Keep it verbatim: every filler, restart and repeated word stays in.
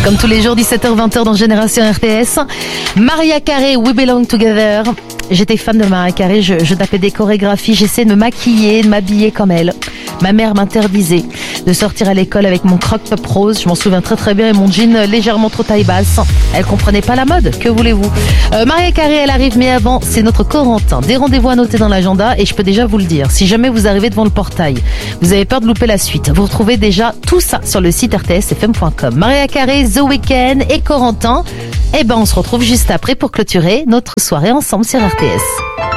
Comme tous les jours, dix-sept heures vingt dans Génération R T S. Mariah Carey, We Belong Together. J'étais fan de Mariah Carey, je, je tapais des chorégraphies, j'essayais de me maquiller, de m'habiller comme elle. Ma mère m'interdisait de sortir à l'école avec mon croc-top rose, je m'en souviens très très bien, et mon jean légèrement trop taille basse. Elle comprenait pas la mode, que voulez-vous. euh, Mariah Carey, elle arrive, mais avant, c'est notre Corentin. Des rendez-vous à noter dans l'agenda, et je peux déjà vous le dire, si jamais vous arrivez devant le portail, vous avez peur de louper la suite, vous retrouvez déjà tout ça sur le site r t s f m point com. Mariah Carey, The Weeknd et Corentin. Et ben on se retrouve juste après pour clôturer notre soirée ensemble sur R T S.